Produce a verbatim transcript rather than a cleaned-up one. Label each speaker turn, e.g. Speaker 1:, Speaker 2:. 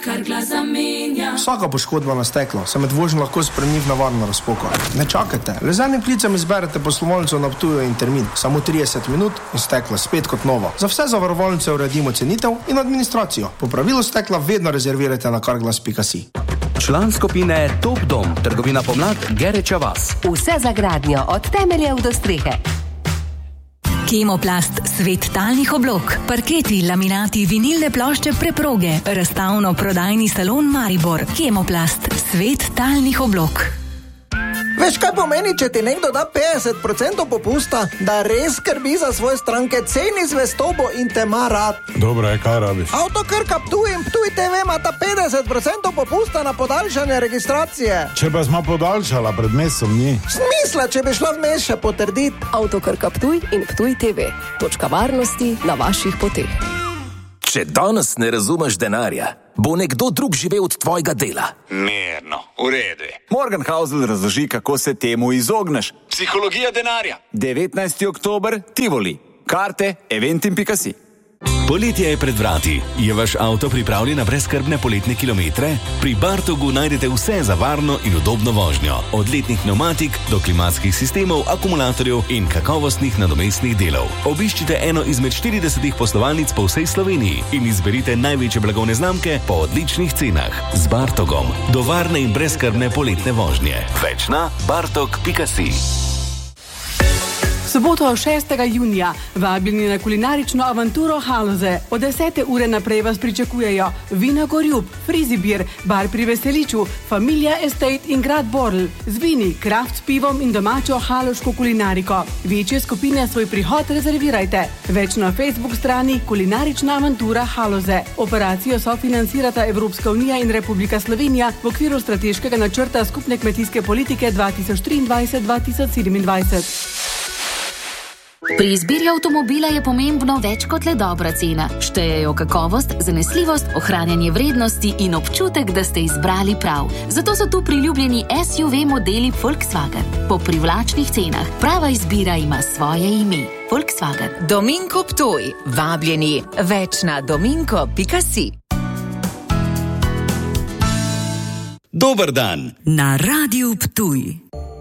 Speaker 1: kar glas zamenja.
Speaker 2: Vsaka poškodba na steklo se med vožnjo lahko spremeni v nevarno razpoko. Ne čakajte, le z enim klicem izberete poslovalnico na Ptuju in termin. Samo trideset minut in steklo spet kot novo. Za vse zavarovalnice uredimo cenitev in administracijo. Po pravilu stekla vedno rezervirajte na carglass pika si.
Speaker 3: Član skupine Top Dom, trgovina Pomlad, Gereča vas.
Speaker 4: Vse za gradnjo, od temeljev do strehe.
Speaker 5: Kemoplast, svet talnih oblog, parketi, laminati, vinilne plošče, preproge, razstavno prodajni salon Maribor. Kemoplast, svet talnih oblog.
Speaker 6: Veš, kaj pomeni, če ti nekdo da petdeset procentov popusta, da res skrbi za svoje stranke, ceni zvestobo in te ima rad.
Speaker 7: Dobro je, kaj rabiš?
Speaker 6: Avtokrka Ptuj in Ptuj te ve imata petdeset procentov popusta na podaljšanje registracije.
Speaker 7: Če pa smo podaljšala pred mesecem dni.
Speaker 6: Smisla, če bi šla vmes še potrditi.
Speaker 4: Avtokrka Ptuj in Ptuj te ve. Točka varnosti na vaših poteh.
Speaker 8: Če danes ne razumeš denarja, bo nekdo drug živel od tvojega dela.
Speaker 9: Mirno, v redu je. Morgenhausel razloži, kako se temu izogneš. Psihologija denarja. devetnajsti oktober, Tivoli. Karte eventim pika si.
Speaker 3: Poletje je pred vrati. Je vaš avto pripravljen na brezskrbne poletne kilometre? Pri Bartogu najdete vse za varno in udobno vožnjo. Od letnih pneumatik do klimatskih sistemov, akumulatorjev in kakovostnih nadomestnih delov. Obiščite eno izmed štiridesetih poslovalnic po vsej Sloveniji in izberite največje blagovne znamke po odličnih cenah. Z Bartogom. Do varne in brezskrbne poletne vožnje. Več na bartog pika si.
Speaker 10: Soboto šestega junija vabljeni na kulinarično avanturo Haloze. Od desete ure naprej vas pričakujejo Vina Gorjub, Frizibir, bar pri Veseliču, Familia Estate in Grad Borl. Z vini, kraft s pivom in domačo haloško kulinariko. Večje skupine svoj prihod rezervirajte. Več na Facebook strani Kulinarična avantura Haloze. Operacijo sofinancirata Evropska unija in Republika Slovenija v okviru strateškega načrta skupne kmetijske politike dva tisoč triindvajset do dva tisoč sedemindvajset.
Speaker 11: Pri izbiri avtomobila je pomembno več kot le dobra cena. Štejejo kakovost, zanesljivost, ohranjanje vrednosti in občutek, da ste izbrali prav. Zato so tu priljubljeni S U V modeli Volkswagen. Po privlačnih cenah. Prava izbira ima svoje ime. Volkswagen.
Speaker 12: Dominko Ptuj. Vabljeni. Več na dominko pika si.
Speaker 3: Dober dan.
Speaker 5: Na Radiu Ptuj.